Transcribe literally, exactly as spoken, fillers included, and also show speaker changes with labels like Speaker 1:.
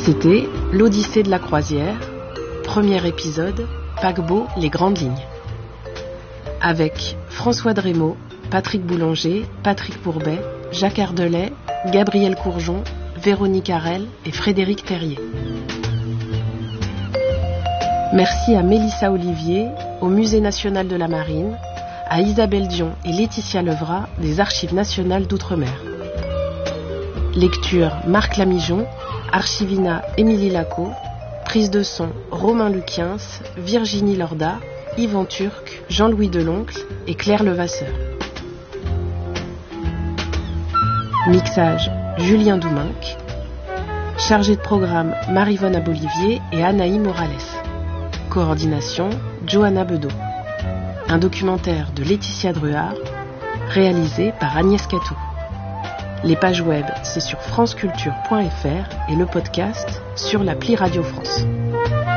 Speaker 1: C'était l'Odyssée de la croisière, premier épisode, paquebot Les Grandes Lignes. Avec François Drémaud, Patrick Boulanger, Patrick Pourbet, Jacques Ardelais, Gabriel Courjon, Véronique Arel et Frédéric Terrier. Merci à Mélissa Olivier, au Musée national de la Marine, à Isabelle Dion et Laetitia Levrat des Archives nationales d'Outre-mer. Lecture Marc Lamijon, Archivina Émilie Lacot, prise de son Romain Luquiens, Virginie Lorda, Yvan Turc, Jean-Louis Deloncle et Claire Levasseur. Mixage Julien Douminc. Chargé de programme Maryvonne Abolivier et Anaï Morales. Coordination Johanna Bedeau. Un documentaire de Laetitia Druard, réalisé par Agnès Catou. Les pages web, c'est sur franceculture point f r et le podcast sur l'appli Radio France.